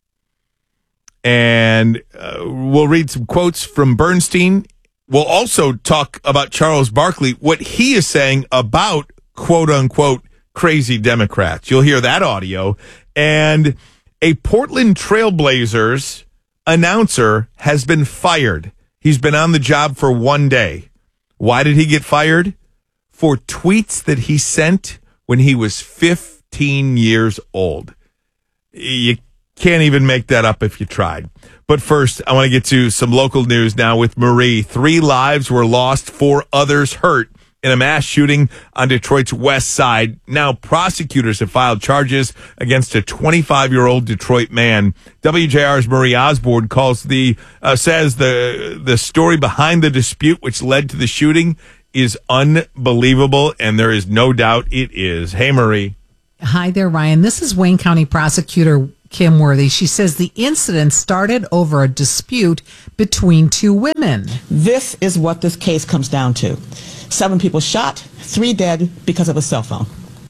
And uh, we'll read some quotes from Bernstein. We'll also talk about Charles Barkley, what he is saying about quote unquote crazy Democrats. You'll hear that audio. And a Portland Trailblazers announcer has been fired. He's been on the job for one day. Why did he get fired? for tweets that he sent when he was fifteen years old. You can't even make that up if you tried. But first, I want to get to some local news now with Marie. Three lives were lost, four others hurt in a mass shooting on Detroit's west side. Now prosecutors have filed charges against a twenty-five-year-old Detroit man. W J R's Marie Osborne calls the uh, says the the story behind the dispute which led to the shooting is unbelievable, and there is no doubt it is. Hey, Marie. Hi there, Ryan. This is Wayne County Prosecutor Kim Worthy. She says the incident started over a dispute between two women. This is what this case comes down to. Seven people shot, three dead because of a cell phone.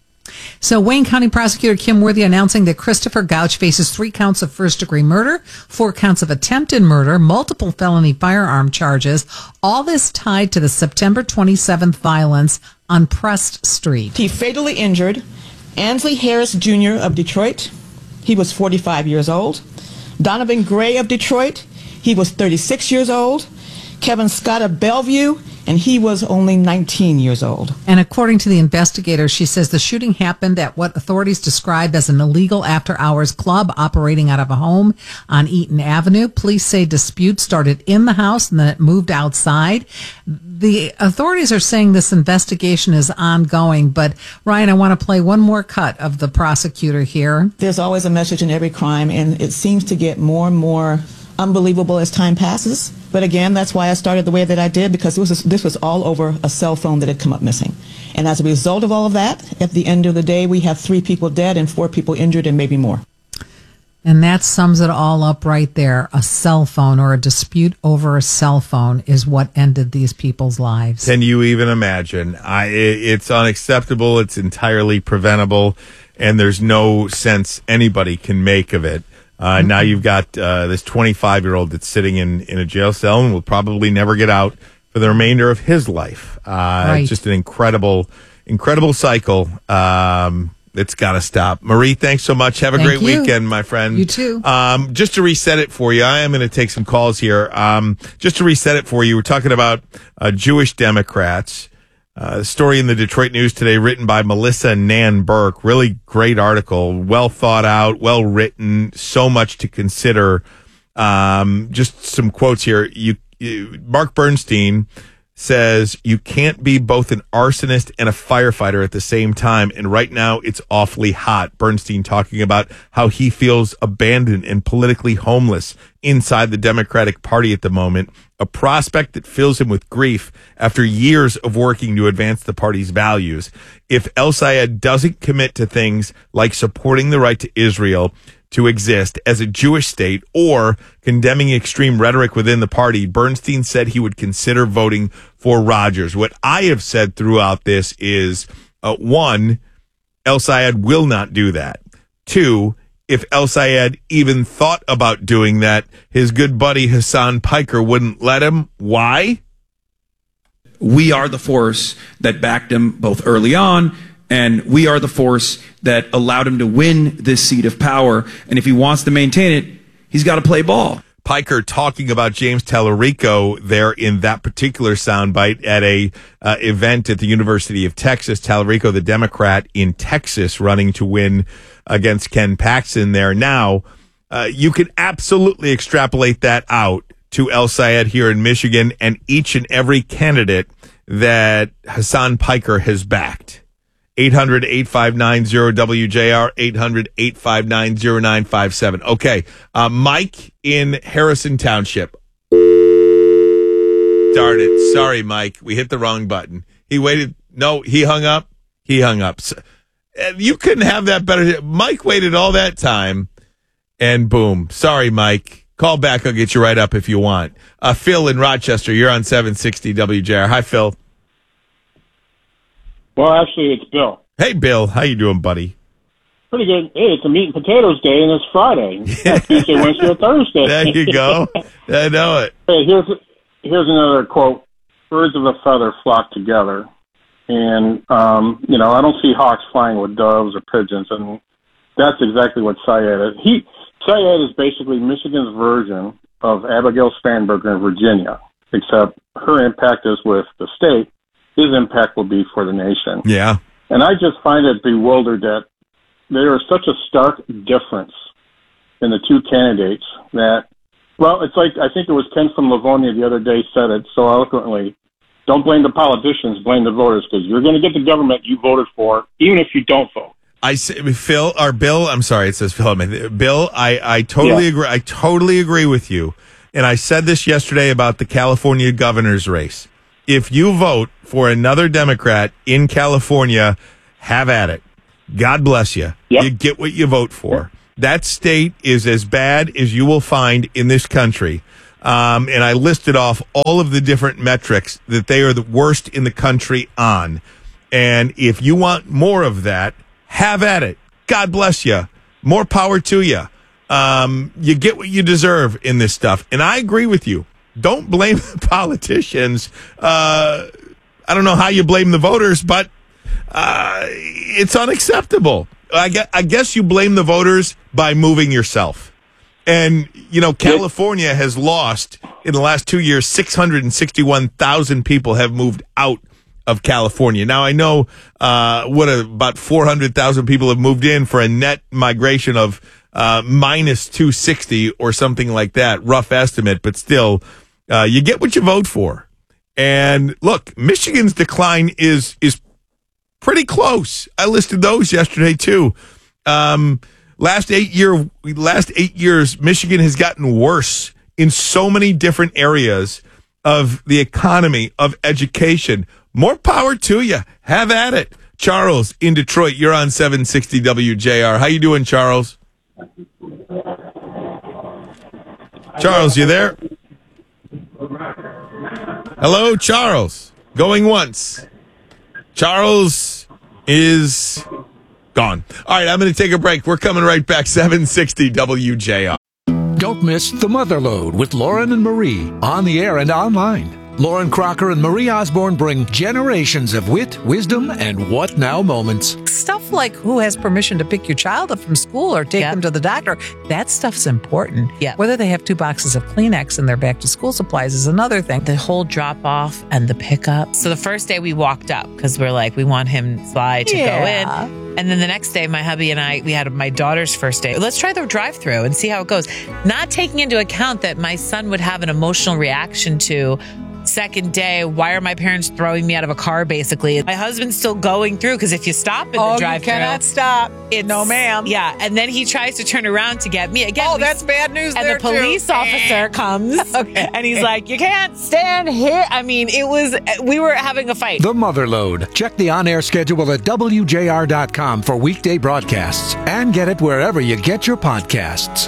So Wayne County Prosecutor Kim Worthy announcing that Christopher Gouch faces three counts of first-degree murder, four counts of attempted murder, multiple felony firearm charges, all this tied to the September twenty-seventh violence on Prest Street. He fatally injured Ansley Harris Junior of Detroit. He was forty-five years old. Donovan Gray of Detroit. He was thirty-six years old. Kevin Scott of Bellevue, and he was only nineteen years old. And according to the investigator, she says the shooting happened at what authorities describe as an illegal after-hours club operating out of a home on Eaton Avenue. Police say dispute started in the house and then it moved outside. The authorities are saying this investigation is ongoing, but Ryan, I want to play one more cut of the prosecutor here. There's always a message in every crime, and it seems to get more and more unbelievable as time passes. But again, that's why I started the way that I did, because this was, this was all over a cell phone that had come up missing. And as a result of all of that, at the end of the day, we have three people dead and four people injured and maybe more. And that sums it all up right there. A cell phone or a dispute over a cell phone is what ended these people's lives. Can you even imagine? I, it's unacceptable. It's entirely preventable. And there's no sense anybody can make of it. Uh, mm-hmm. Now you've got uh, this twenty-five-year-old that's sitting in, in a jail cell and will probably never get out for the remainder of his life. Uh, right. It's just an incredible, incredible cycle. Um, it's got to stop. Marie, thanks so much. Have a Thank great you. weekend, my friend. You too. Um, just to reset it for you, I am going to take some calls here. Um, just to reset it for you, we're talking about uh, Jewish Democrats. Uh, the story in the Detroit News today, written by Melissa Nan Burke. Really great article, well thought out, well written, so much to consider. Um, just some quotes here. You, you, Mark Bernstein says you can't be both an arsonist and a firefighter at the same time. And right now it's awfully hot. Bernstein talking about how he feels abandoned and politically homeless inside the Democratic Party at the moment, a prospect that fills him with grief after years of working to advance the party's values. If El-Sayed doesn't commit to things like supporting the right to Israel to exist as a Jewish state or condemning extreme rhetoric within the party, Bernstein said he would consider voting for Rogers. What I have said throughout this is, uh, one, El-Sayed will not do that. Two, if El-Sayed even thought about doing that, his good buddy Hassan Piker wouldn't let him. Why? We are the force that backed him both early on, and we are the force that allowed him to win this seat of power. And if he wants to maintain it, he's got to play ball. Piker talking about James Tallarico there in that particular soundbite at a uh, event at the University of Texas. Tallarico, the Democrat in Texas, running to win against Ken Paxton there. Now, uh, you can absolutely extrapolate that out to El-Sayed here in Michigan and each and every candidate that Hassan Piker has backed. eight hundred, eight five nine, zero W J R, eight hundred, eight five nine, zero nine five seven. Okay, uh, Mike in Harrison Township. Darn it. Sorry, Mike. We hit the wrong button. He waited. No, he hung up. He hung up. So, uh, you couldn't have that better. Mike waited all that time, and boom. Sorry, Mike. Call back. I'll get you right up if you want. Uh, Phil in Rochester, you're on seven sixty W J R. Hi, Phil. Well, actually, it's Bill. Hey, Bill. How you doing, buddy? Pretty good. Hey, it's a meat and potatoes day, and it's Friday. Yeah. Tuesday, Wednesday, or Thursday. There you go. I know it. Hey, here's here's another quote. Birds of a feather flock together. And, um, you know, I don't see hawks flying with doves or pigeons, and that's exactly what Syed is. He, Syed is basically Michigan's version of Abigail Spanberger in Virginia, except her impact is with the state, his impact will be for the nation. Yeah. And I just find it bewildered that there is such a stark difference in the two candidates that, well, it's like, I think it was Ken from Livonia the other day said it so eloquently. Don't blame the politicians, blame the voters, because you're going to get the government you voted for, even if you don't vote. I say, Phil, or Bill, I'm sorry, it says Phil. Bill, I, I totally Yeah. agree. I totally agree with you. And I said this yesterday about the California governor's race. If you vote for another Democrat in California, have at it. God bless you. Yep. You get what you vote for. That state is as bad as you will find in this country. Um, and I listed off all of the different metrics that they are the worst in the country on. And if you want more of that, have at it. God bless you. More power to you. Um, you get what you deserve in this stuff. And I agree with you. Don't blame the politicians. Uh, I don't know how you blame the voters, but uh, it's unacceptable. I guess, I guess you blame the voters by moving yourself. And, you know, California has lost, in the last two years, six hundred sixty-one thousand people have moved out of California. Now, I know uh, what a, about four hundred thousand people have moved in for a net migration of uh, minus two hundred sixty or something like that. Rough estimate, but still, uh, you get what you vote for. And look, Michigan's decline is is pretty close. I listed those yesterday too. Um, last eight year, last eight years, Michigan has gotten worse in so many different areas of the economy, of education. More power to you. Have at it. Charles in Detroit, you're on seven sixty W J R. How you doing, Charles? Charles, you there? Hello, Charles. Going once. Charles is gone. All right, I'm going to take a break. We're coming right back. seven sixty W J R. Don't miss The Motherlode with Lauren and Marie on the air and online. Lauren Crocker and Marie Osborne bring generations of wit, wisdom, and what now moments. Stuff like who has permission to pick your child up from school or take Yep. them to the doctor. That stuff's important. Yeah. Whether they have two boxes of Kleenex in their back to school supplies is another thing. The whole drop off and the pickup. So the first day we walked up because we're like, we want him Sly to Yeah. go in. And then the next day, my hubby and I, we had my daughter's first day. Let's try the drive through and see how it goes. Not taking into account that my son would have an emotional reaction to second day, why are my parents throwing me out of a car, basically? My husband's still going through because if you stop in Oh, the you drive-thru, cannot stop. It's, No, ma'am. Yeah, and then he tries to turn around to get me again. Oh, we- that's bad news And there, the police too. officer comes, Okay. and he's like, "You can't stand here." I mean, it was we were having a fight. The Motherlode. Check the on-air schedule at W J R dot com for weekday broadcasts and get it wherever you get your podcasts.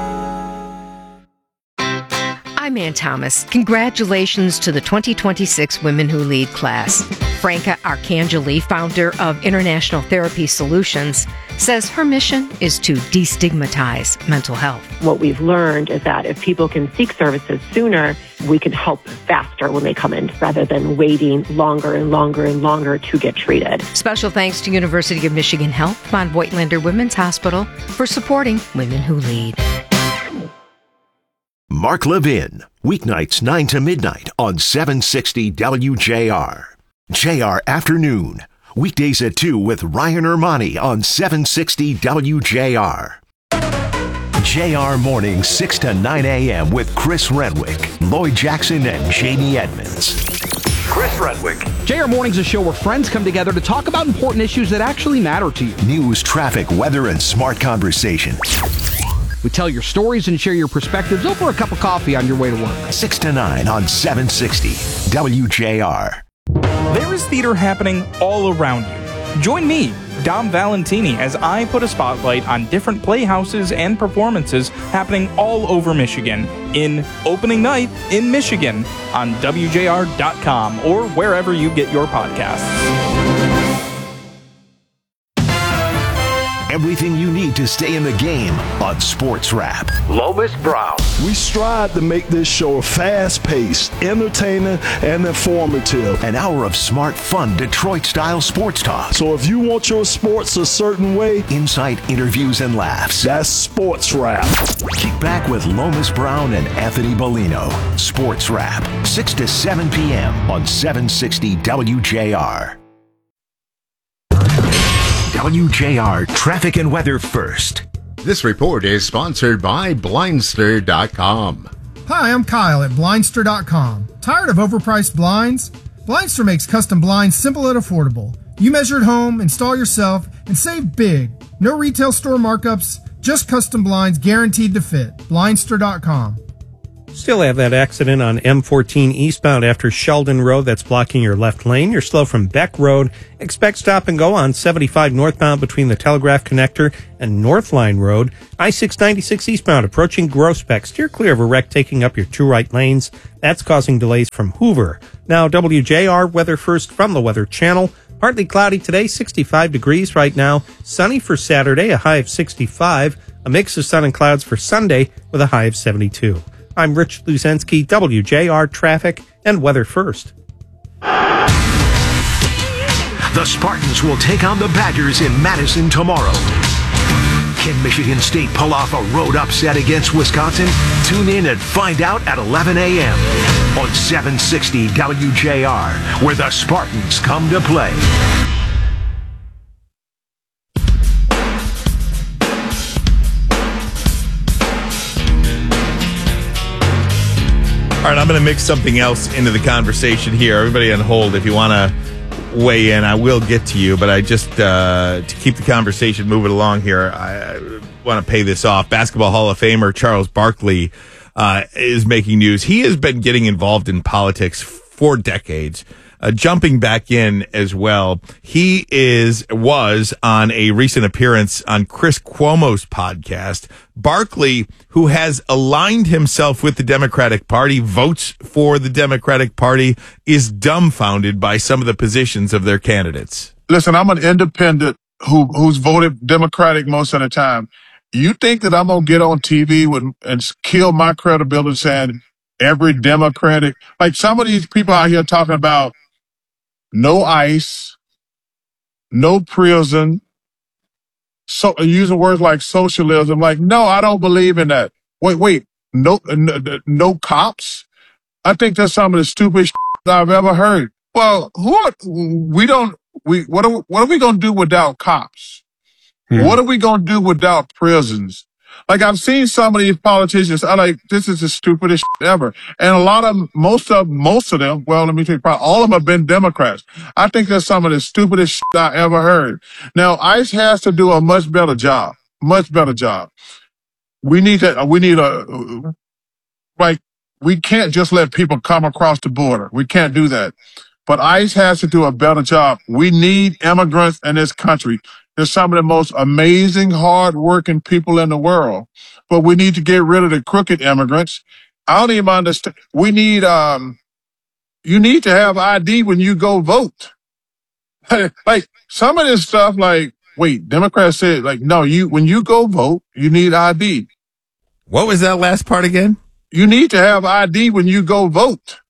I'm Ann Thomas. Congratulations to the twenty twenty-six Women Who Lead class. Franca Arcangeli, founder of International Therapy Solutions, says her mission is to destigmatize mental health. What we've learned is that if people can seek services sooner, we can help faster when they come in rather than waiting longer and longer and longer to get treated. Special thanks to University of Michigan Health, von Voigtlander Women's Hospital, for supporting Women Who Lead. Mark Levin, weeknights nine to midnight on seven sixty W J R. J R Afternoon, weekdays at two with Ryan Ermani on seven sixty W J R. J R Mornings six to nine a.m. with Chris Renwick, Lloyd Jackson, and Jamie Edmonds. Chris Renwick. J R Mornings is a show where friends come together to talk about important issues that actually matter to you. News, traffic, weather, and smart conversation. We tell your stories and share your perspectives over a cup of coffee on your way to work. six to nine on seven sixty W J R. There is theater happening all around you. Join me, Dom Valentini, as I put a spotlight on different playhouses and performances happening all over Michigan in Opening Night in Michigan on W J R dot com or wherever you get your podcasts. Everything you need to stay in the game on Sports Wrap. Lomas Brown. We strive to make this show fast-paced, entertaining, and informative. An hour of smart, fun, Detroit-style sports talk. So if you want your sports a certain way, insight, interviews, and laughs. That's Sports Wrap. Kick back with Lomas Brown and Anthony Bellino. Sports Wrap, six to seven p.m. on seven sixty W J R. W J R Traffic and Weather First. This report is sponsored by Blindster dot com. Hi, I'm Kyle at Blindster dot com. Tired of overpriced blinds? Blindster makes custom blinds simple and affordable. You measure at home, install yourself, and save big. No retail store markups, just custom blinds guaranteed to fit. Blindster dot com. Still have that accident on M fourteen eastbound after Sheldon Road that's blocking your left lane. You're slow from Beck Road. Expect stop and go on seventy-five northbound between the Telegraph Connector and North Line Road. I six ninety-six eastbound approaching Groesbeck. Steer clear of a wreck taking up your two right lanes. That's causing delays from Hoover. Now W J R Weather First from the Weather Channel. Partly cloudy today, sixty-five degrees right now. Sunny for Saturday, a high of sixty-five. A mix of sun and clouds for Sunday with a high of seventy-two. I'm Rich Luzensky, W J R Traffic and Weather First. The Spartans will take on the Badgers in Madison tomorrow. Can Michigan State pull off a road upset against Wisconsin? Tune in and find out at eleven a.m. on seven sixty W J R, where the Spartans come to play. All right, I'm going to mix something else into the conversation here. Everybody on hold, if you want to weigh in, I will get to you. But I just, uh, to keep the conversation moving along here, I, I want to pay this off. Basketball Hall of Famer Charles Barkley uh, is making news. He has been getting involved in politics for decades. Uh, jumping back in as well, he is was on a recent appearance on Chris Cuomo's podcast. Barkley, who has aligned himself with the Democratic Party, votes for the Democratic Party, is dumbfounded by some of the positions of their candidates. Listen, I'm an independent who who's voted Democratic most of the time. You think that I'm gonna get on T V with, and kill my credibility saying every Democratic, like some of these people out here talking about no ICE, no prison, so using words like socialism. Like, no, I don't believe in that. Wait, wait, no, no, no cops. I think that's some of the stupidest shit I've ever heard. Well, who are, we don't, we, what are, what are we going to do without cops? Hmm. What are we going to do without prisons? Like, I've seen some of these politicians, I like, this is the stupidest shit ever. And a lot of them, most of, most of them, well, let me tell you, probably all of them have been Democrats. I think that's some of the stupidest shit I ever heard. Now, ICE has to do a much better job, much better job. We need to, we need a, like, we can't just let people come across the border. We can't do that. But ICE has to do a better job. We need immigrants in this country. They're some of the most amazing, hard-working people in the world. But we need to get rid of the crooked immigrants. I don't even understand. We need, um, you need to have I D when you go vote. Like, some of this stuff, like, wait, Democrats said, like, no, you, when you go vote, you need I D. What was that last part again? You need to have I D when you go vote.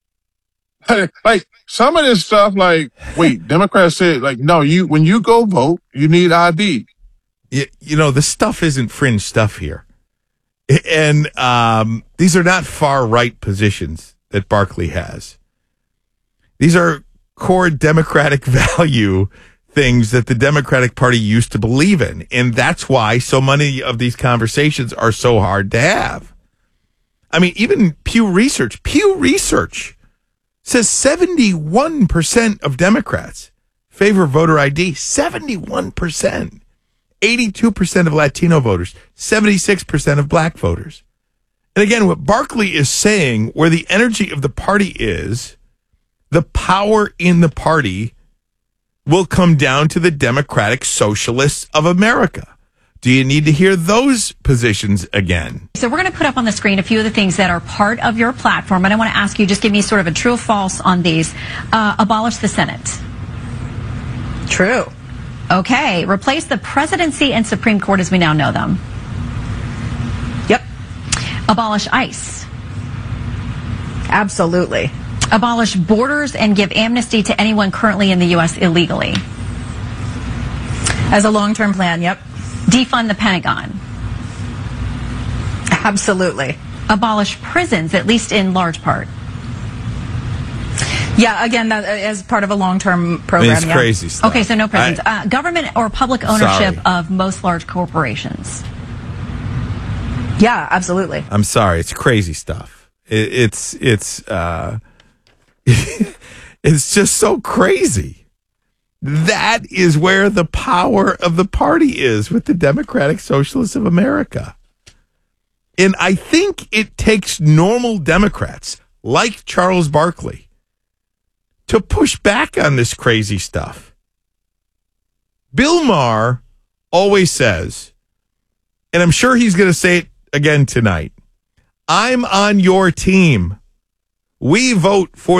Like, some of this stuff, like, wait, Democrats said, like, no, you, when you go vote, you need I D. You, you know, the stuff isn't fringe stuff here. And um, these are not far-right positions that Barkley has. These are core Democratic value things that the Democratic Party used to believe in. And that's why so many of these conversations are so hard to have. I mean, even Pew Research, Pew Research says seventy-one percent of Democrats favor voter I D. seventy-one percent. eighty-two percent of Latino voters. seventy-six percent of black voters. And again, what Barkley is saying, where the energy of the party is, the power in the party will come down to the Democratic Socialists of America. Do you need to hear those positions again? So we're going to put up on the screen a few of the things that are part of your platform, and I want to ask you, just give me sort of a true or false on these. Uh, abolish the Senate. True. Okay. Replace the presidency and Supreme Court as we now know them. Yep. Abolish Abolish ICE. Absolutely. Abolish borders and give amnesty to anyone currently in the U S illegally. As a long-term plan, yep. Defund the Pentagon. Absolutely. Abolish prisons, at least in large part. Yeah, again, that, as part of a long-term program. It's yeah. crazy stuff. Okay, so no prisons. I, uh, government or public ownership sorry. of most large corporations. Yeah, absolutely. I'm sorry. It's crazy stuff. It, it's it's uh, it's just so crazy. That is where the power of the party is with the Democratic Socialists of America. And I think it takes normal Democrats like Charles Barkley to push back on this crazy stuff. Bill Maher always says, and I'm sure he's going to say it again tonight, I'm on your team. We vote for